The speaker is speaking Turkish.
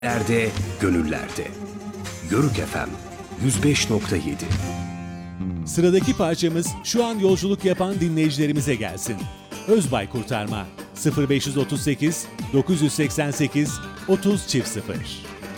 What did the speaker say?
Nerede, gönüllerde. Yörük FM 105.7. Sıradaki parçamız şu an yolculuk yapan dinleyicilerimize gelsin. Özbay Kurtarma 0538 988 30 0.